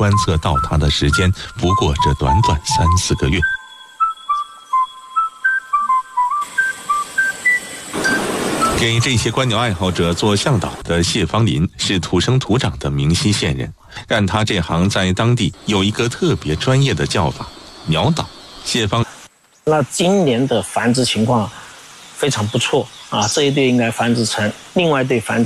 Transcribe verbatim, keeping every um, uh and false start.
观测到它的时间不过这短短三四个月。给这些观鸟爱好者做向导的谢芳林是土生土长的明溪县人，干他这行在当地有一个特别专业的叫法——鸟导。谢芳， 那今年的繁殖情况非常不错啊，这一对应该繁殖成，另外一对繁殖。